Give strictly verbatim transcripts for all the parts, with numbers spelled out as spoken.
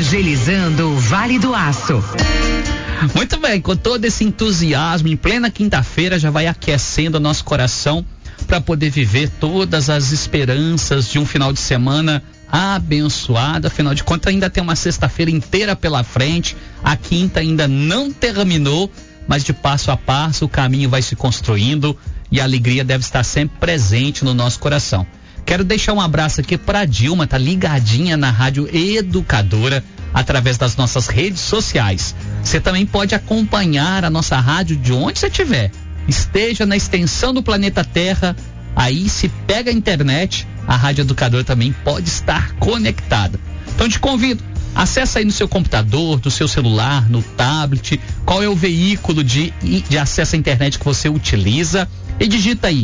Evangelizando o Vale do Aço. Muito bem, com todo esse entusiasmo, em plena quinta-feira já vai aquecendo o nosso coração para poder viver todas as esperanças de um final de semana abençoado. Afinal de contas, ainda tem uma sexta-feira inteira pela frente, a quinta ainda não terminou, mas de passo a passo o caminho vai se construindo e a alegria deve estar sempre presente no nosso coração. Quero deixar um abraço aqui para Dilma, tá ligadinha na Rádio Educadora através das nossas redes sociais. Você também pode acompanhar a nossa rádio de onde você estiver. Esteja na extensão do planeta Terra, aí se pega a internet, a Rádio Educadora também pode estar conectada. Então te convido, acessa aí no seu computador, no seu celular, no tablet, qual é o veículo de, de acesso à internet que você utiliza e digita aí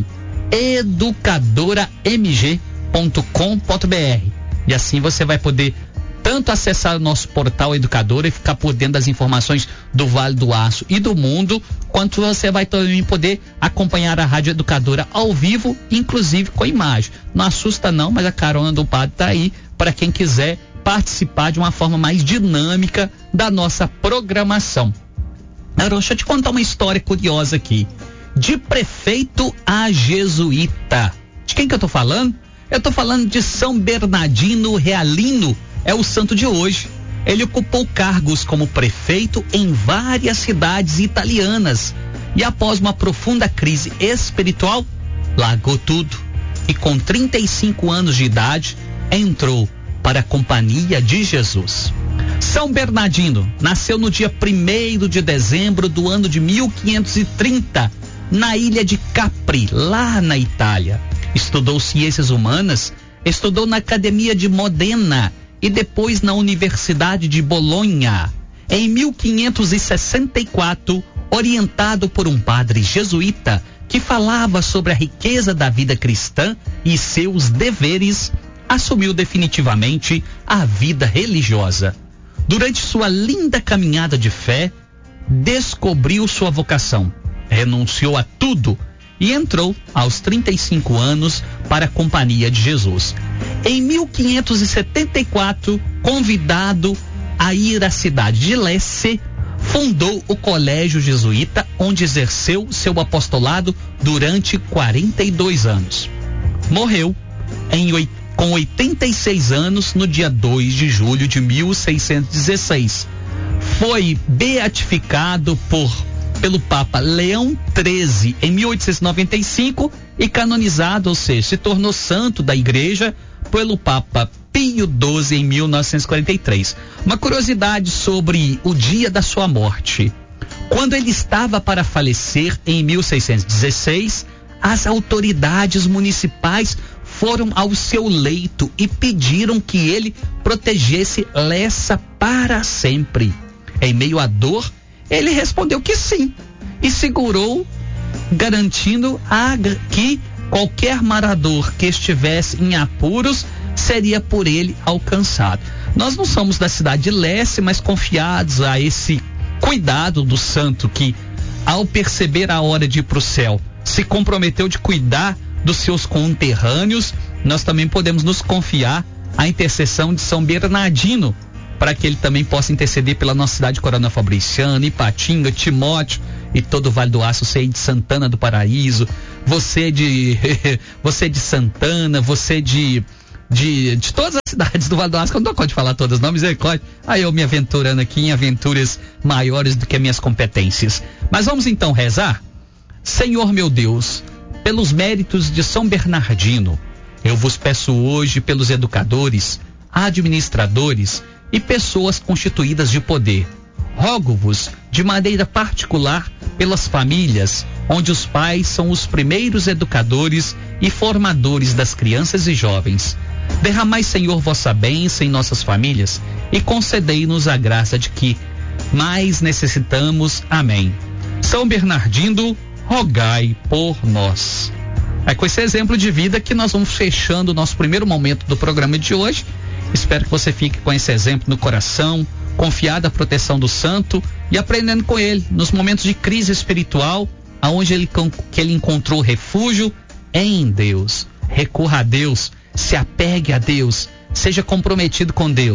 educadora m g ponto com ponto b r e assim você vai poder tanto acessar o nosso portal Educadora e ficar por dentro das informações do Vale do Aço e do mundo, quanto você vai também poder acompanhar a Rádio Educadora ao vivo, inclusive com imagem. Não assusta não, mas a carona do padre tá aí para quem quiser participar de uma forma mais dinâmica da nossa programação. Agora, deixa eu te contar uma história curiosa aqui. De prefeito a jesuíta. De quem que eu tô falando? Eu tô falando de São Bernardino Realino, é o santo de hoje. Ele ocupou cargos como prefeito em várias cidades italianas e após uma profunda crise espiritual, largou tudo e com trinta e cinco anos de idade entrou para a companhia de Jesus. São Bernardino nasceu no dia primeiro de dezembro do ano de mil quinhentos e trinta, na ilha de Capri, lá na Itália. Estudou ciências humanas, estudou na Academia de Modena e depois na Universidade de Bolonha. Em mil quinhentos e sessenta e quatro, orientado por um padre jesuíta que falava sobre a riqueza da vida cristã e seus deveres, assumiu definitivamente a vida religiosa. Durante sua linda caminhada de fé, descobriu sua vocação, renunciou a tudo e entrou aos trinta e cinco anos para a companhia de Jesus. Em mil quinhentos e setenta e quatro, convidado a ir à cidade de Lecce, fundou o Colégio Jesuíta, onde exerceu seu apostolado durante quarenta e dois anos. Morreu em, com oitenta e seis anos no dia dois de julho de mil seiscentos e dezesseis. Foi beatificado por pelo Papa Leão treze em mil oitocentos e noventa e cinco e canonizado, ou seja, se tornou santo da igreja pelo Papa Pio doze em mil novecentos e quarenta e três. Uma curiosidade sobre o dia da sua morte. Quando ele estava para falecer em mil seiscentos e dezesseis, as autoridades municipais foram ao seu leito e pediram que ele protegesse Lessa para sempre. Em meio à dor, ele respondeu que sim e segurou, garantindo a, que qualquer morador que estivesse em apuros seria por ele alcançado. Nós não somos da cidade de Lecce, mas confiados a esse cuidado do santo que, ao perceber a hora de ir para o céu, se comprometeu de cuidar dos seus conterrâneos. Nós também podemos nos confiar à intercessão de São Bernardino, para que ele também possa interceder pela nossa cidade de Coronel Fabriciano, Ipatinga, Timóteo e todo o Vale do Aço. Você de Santana do Paraíso, você de você de Santana, você de de, de todas as cidades do Vale do Aço, que eu não dou conta de falar todas, não, misericórdia. Aí eu me aventurando aqui em aventuras maiores do que minhas competências. Mas vamos então rezar? Senhor meu Deus, pelos méritos de São Bernardino, eu vos peço hoje pelos educadores, administradores e pessoas constituídas de poder. Rogo-vos de maneira particular pelas famílias, onde os pais são os primeiros educadores e formadores das crianças e jovens. Derramai, Senhor, vossa bênção em nossas famílias e concedei-nos a graça de que mais necessitamos. Amém. São Bernardino, rogai por nós. É com esse exemplo de vida que nós vamos fechando o nosso primeiro momento do programa de hoje. Espero que você fique com esse exemplo no coração, confiado à proteção do santo e aprendendo com ele nos momentos de crise espiritual, aonde ele, que ele encontrou refúgio em Deus. Recorra a Deus, se apegue a Deus, seja comprometido com Deus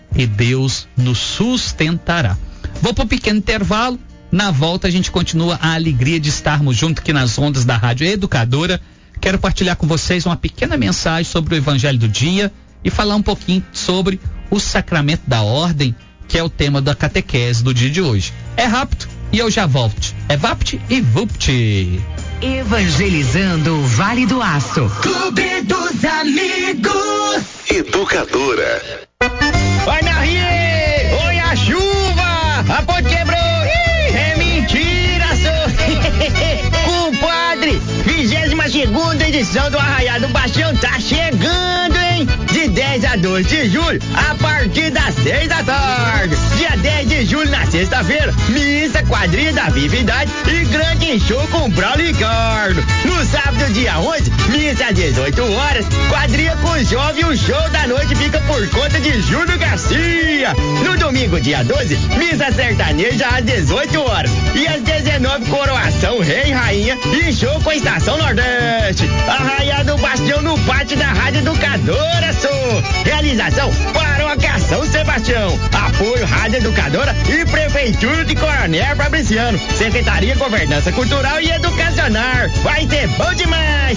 e Deus nos sustentará. Vou para um pequeno intervalo. Na volta a gente continua a alegria de estarmos juntos aqui nas ondas da Rádio Educadora. Quero partilhar com vocês uma pequena mensagem sobre o Evangelho do Dia e falar um pouquinho sobre o sacramento da ordem, que é o tema da catequese do dia de hoje. É rápido e eu já volto. É vapt e vupt. Evangelizando o Vale do Aço. Clube dos Amigos. Educadora. Vai na rie! Oi, a chuva! A ponte quebrou! Ih, é mentira, só! Compadre, vigésima segunda edição do Arraiado do Bastião tá chegando, hein? De dez a doze de julho, a partir das seis da tarde. Dia dez de julho, na sexta-feira, missa, quadrilha da Vividade e grande show com Braulio Ricardo. No sábado, dia onze, missa às dezoito horas, quadrilha com o jovem, o show da noite fica por conta de Júlio Garcia. No domingo, dia doze, missa sertaneja às dezoito horas e às dezenove, coroação Rei e Rainha e show com a Estação Nordeste. Arraiado do Bastião no pátio da Rádio Educadora, sou. Realização Paróquia São Sebastião. Apoio Rádio Educadora e Prefeitura de Coronel Fabriciano. Secretaria Governança Cultural e Educacional. Vai ser bom demais!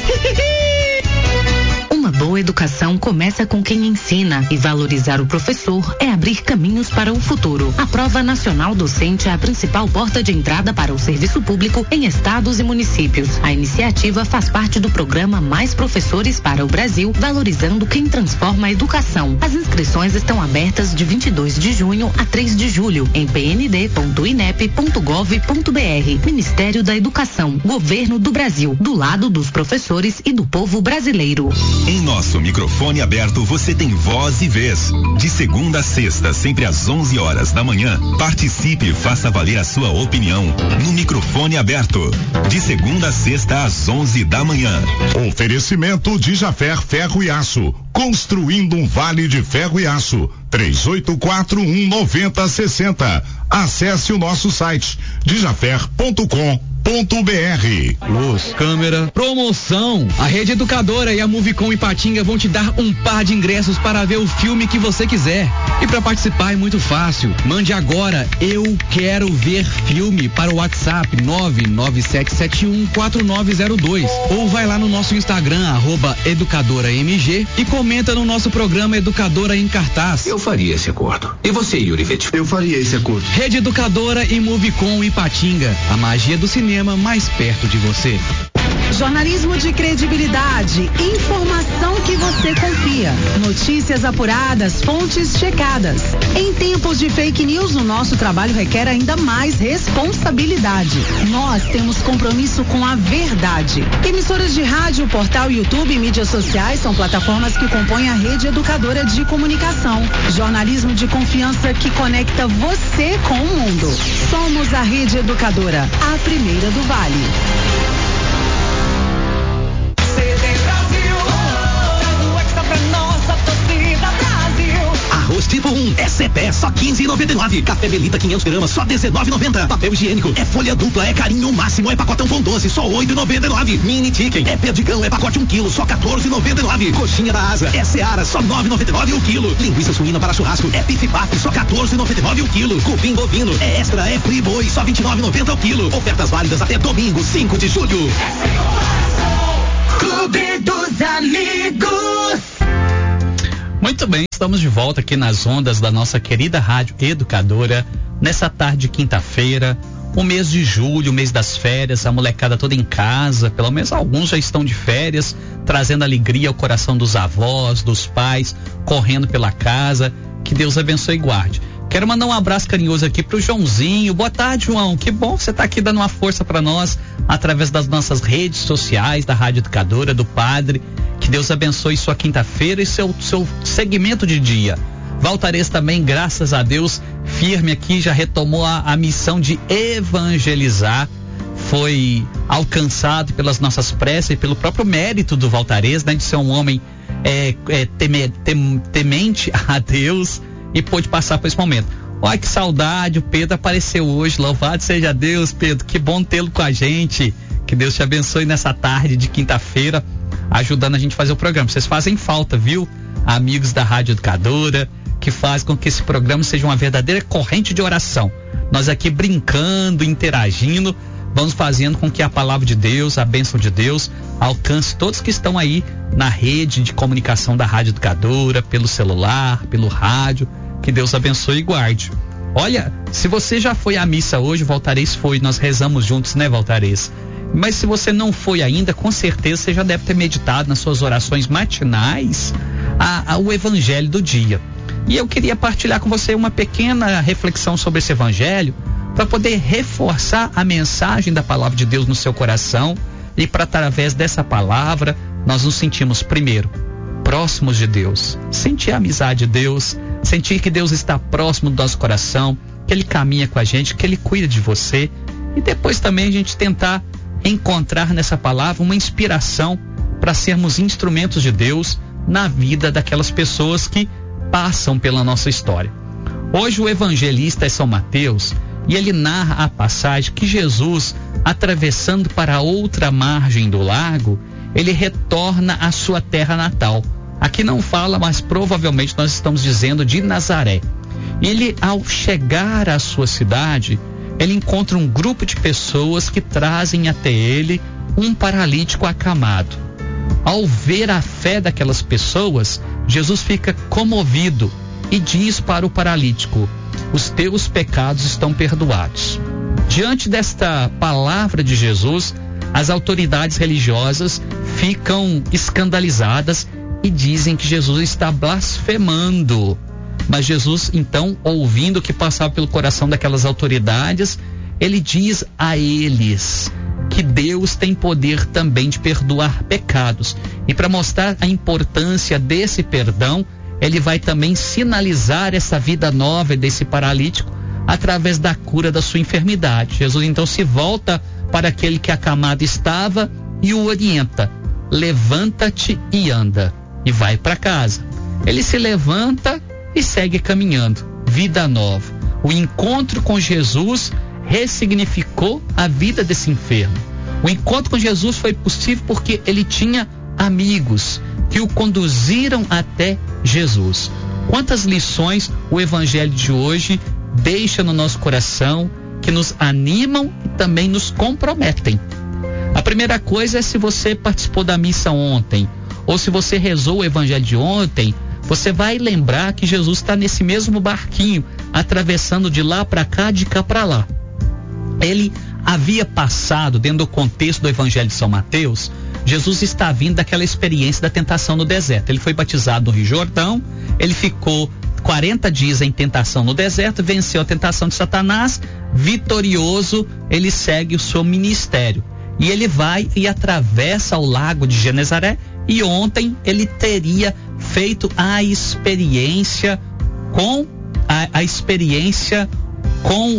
Uma boa educação começa com quem ensina, e valorizar o professor é abrir caminhos para o futuro. A Prova Nacional Docente é a principal porta de entrada para o serviço público em estados e municípios. A iniciativa faz parte do programa Mais Professores para o Brasil, valorizando quem transforma a educação. As inscrições estão abertas de vinte e dois de junho a três de julho em p n d ponto i n e p ponto gov ponto b r. Ministério da Educação, Governo do Brasil, do lado dos professores e do povo brasileiro. Em nosso microfone aberto você tem voz e vez. De segunda a sexta, sempre às onze horas da manhã, participe e faça valer a sua opinião no microfone aberto. De segunda a sexta às onze da manhã. Oferecimento de Jafer Ferro e Aço. Construindo um vale de ferro e aço. três oito quatro um nove zero seis zero. Acesse o nosso site dijafer ponto com ponto b r. Luz, câmera, promoção. A Rede Educadora e a Movicom Ipatinga vão te dar um par de ingressos para ver o filme que você quiser. E para participar é muito fácil. Mande agora "eu quero ver filme" para o WhatsApp nove nove sete sete um quatro nove zero dois ou vai lá no nosso Instagram arroba educadoramg e comenta no nosso programa Educadora em Cartaz. Eu faria esse acordo. E você, Yuri Vettel? Eu faria esse acordo. Rede Educadora e Movicom Ipatinga. A magia do cinema mais perto de você. Jornalismo de credibilidade, informação que você confia, notícias apuradas, fontes checadas. Em tempos de fake news, o nosso trabalho requer ainda mais responsabilidade. Nós temos compromisso com a verdade. Emissoras de rádio, portal, YouTube e mídias sociais são plataformas que compõem a Rede Educadora de Comunicação. Jornalismo de confiança que conecta você com o mundo. Somos a Rede Educadora, a primeira do Vale. Arroz tipo um é C P E só quinze reais e noventa e nove centavos. Café Belita quinhentos gramas só dezenove reais e noventa centavos. Papel higiênico é folha dupla, é carinho máximo, é pacotão com doze, só oito reais e noventa e nove centavos. Mini chicken é perdigão, é pacote um quilo, só quatorze reais e noventa e nove centavos. Coxinha da asa é Seara, só nove reais e noventa e nove centavos o quilo. Linguiça suína para churrasco é Pif Paf, só quatorze reais e noventa e nove centavos o quilo. Cupim bovino é Extra, é Free Boi, só vinte e nove reais e noventa centavos o quilo. Ofertas válidas até domingo, cinco de julho. Clube dos Amigos. Muito bem, estamos de volta aqui nas ondas da nossa querida Rádio Educadora, nessa tarde de quinta-feira, o mês de julho, o mês das férias, a molecada toda em casa, pelo menos alguns já estão de férias, trazendo alegria ao coração dos avós, dos pais, correndo pela casa. Que Deus abençoe e guarde. Quero mandar um abraço carinhoso aqui pro Joãozinho. Boa tarde, João. Que bom que você tá aqui dando uma força para nós através das nossas redes sociais, da Rádio Educadora, do Padre. Que Deus abençoe sua quinta-feira e seu, seu segmento de dia. Valtarez também, graças a Deus, firme aqui, já retomou a, a missão de evangelizar. Foi alcançado pelas nossas preces e pelo próprio mérito do Valtarez, né, de ser um homem é, é, teme, tem, temente a Deus, e pôde passar por esse momento. Olha que saudade, o Pedro apareceu hoje, louvado seja Deus, Pedro, que bom tê-lo com a gente. Que Deus te abençoe nessa tarde de quinta-feira, ajudando a gente a fazer o programa. Vocês fazem falta, viu? Amigos da Rádio Educadora, que faz com que esse programa seja uma verdadeira corrente de oração. Nós aqui brincando, interagindo, vamos fazendo com que a palavra de Deus, a bênção de Deus, alcance todos que estão aí na rede de comunicação da Rádio Educadora, pelo celular, pelo rádio. Que Deus abençoe e guarde. Olha, se você já foi à missa hoje, Valtarez foi, nós rezamos juntos, né, Valtarez? Mas se você não foi ainda, com certeza você já deve ter meditado nas suas orações matinais a, a, o evangelho do dia. E eu queria partilhar com você uma pequena reflexão sobre esse evangelho, para poder reforçar a mensagem da palavra de Deus no seu coração, e para através dessa palavra nós nos sentimos, primeiro, próximos de Deus, sentir a amizade de Deus, sentir que Deus está próximo do nosso coração, que Ele caminha com a gente, que Ele cuida de você, e depois também a gente tentar encontrar nessa palavra uma inspiração para sermos instrumentos de Deus na vida daquelas pessoas que passam pela nossa história. Hoje o evangelista é São Mateus, e ele narra a passagem que Jesus, atravessando para outra margem do lago, ele retorna à sua terra natal. Aqui não fala, mas provavelmente nós estamos dizendo de Nazaré. Ele, ao chegar à sua cidade, ele encontra um grupo de pessoas que trazem até ele um paralítico acamado. Ao ver a fé daquelas pessoas, Jesus fica comovido e diz para o paralítico: os teus pecados estão perdoados. Diante desta palavra de Jesus, as autoridades religiosas ficam escandalizadas e dizem que Jesus está blasfemando. Mas Jesus, então, ouvindo o que passava pelo coração daquelas autoridades, ele diz a eles que Deus tem poder também de perdoar pecados. E para mostrar a importância desse perdão, ele vai também sinalizar essa vida nova desse paralítico através da cura da sua enfermidade. Jesus então se volta para aquele que acamado estava e o orienta: levanta-te e anda, e vai para casa. Ele se levanta e segue caminhando. Vida nova. O encontro com Jesus ressignificou a vida desse enfermo. O encontro com Jesus foi possível porque ele tinha amigos que o conduziram até Jesus. Quantas lições o evangelho de hoje deixa no nosso coração, que nos animam e também nos comprometem. A primeira coisa é, se você participou da missa ontem, ou se você rezou o evangelho de ontem, você vai lembrar que Jesus está nesse mesmo barquinho, atravessando de lá para cá, de cá para lá. Ele havia passado, dentro do contexto do evangelho de São Mateus, Jesus está vindo daquela experiência da tentação no deserto. Ele foi batizado no Rio Jordão, ele ficou quarenta dias em tentação no deserto, venceu a tentação de Satanás, vitorioso, ele segue o seu ministério. E ele vai e atravessa o lago de Genezaré, e ontem ele teria feito a experiência com a, a experiência com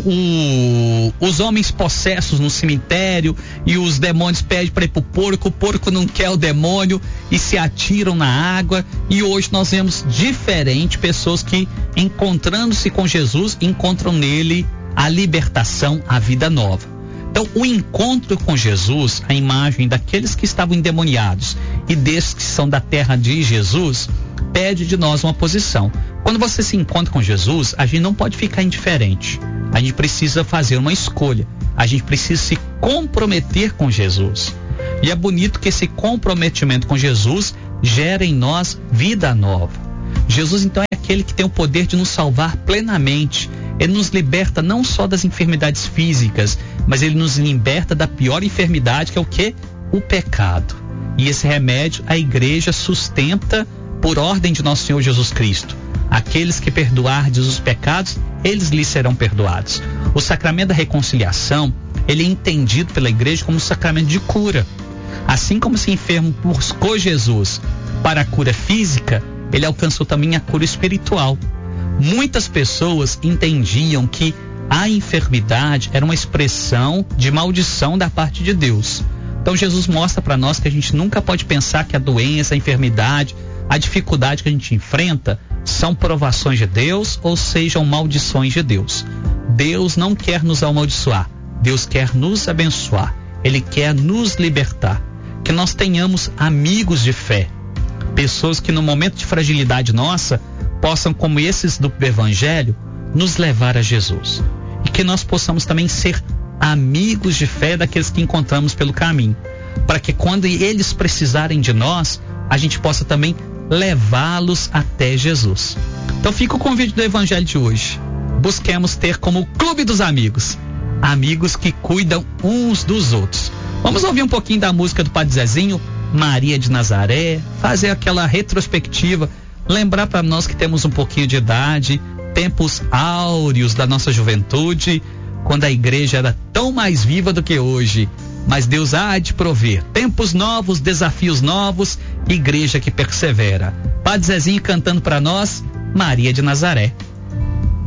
o, os homens possessos no cemitério, e os demônios pedem para ir pro porco, o porco não quer o demônio e se atiram na água. E hoje nós vemos diferente, pessoas que, encontrando-se com Jesus, encontram nele a libertação, a vida nova. Então, o encontro com Jesus, a imagem daqueles que estavam endemoniados e desses que são da terra de Jesus, pede de nós uma posição. Quando você se encontra com Jesus, a gente não pode ficar indiferente. A gente precisa fazer uma escolha. A gente precisa se comprometer com Jesus. E é bonito que esse comprometimento com Jesus gera em nós vida nova. Jesus, então, é aquele que tem o poder de nos salvar plenamente. Ele nos liberta não só das enfermidades físicas, mas ele nos liberta da pior enfermidade, que é o quê? O pecado. E esse remédio a igreja sustenta por ordem de nosso Senhor Jesus Cristo. Aqueles que perdoardes os pecados, eles lhes serão perdoados. O sacramento da reconciliação, ele é entendido pela igreja como um sacramento de cura. Assim como esse enfermo buscou Jesus para a cura física, ele alcançou também a cura espiritual. Muitas pessoas entendiam que a enfermidade era uma expressão de maldição da parte de Deus. Então Jesus mostra para nós que a gente nunca pode pensar que a doença, a enfermidade, a dificuldade que a gente enfrenta são provações de Deus ou sejam maldições de Deus. Deus não quer nos amaldiçoar, Deus quer nos abençoar, Ele quer nos libertar. Que nós tenhamos amigos de fé, pessoas que no momento de fragilidade nossa possam, como esses do Evangelho, nos levar a Jesus. E que nós possamos também ser amigos de fé daqueles que encontramos pelo caminho, para que quando eles precisarem de nós, a gente possa também levá-los até Jesus. Então fica o convite do Evangelho de hoje. Busquemos ter como o clube dos amigos, amigos que cuidam uns dos outros. Vamos ouvir um pouquinho da música do Padre Zezinho, Maria de Nazaré, fazer aquela retrospectiva, lembrar para nós que temos um pouquinho de idade, tempos áureos da nossa juventude, quando a igreja era tão mais viva do que hoje. Mas Deus há de prover tempos novos, desafios novos, igreja que persevera. Padre Zezinho cantando para nós, Maria de Nazaré.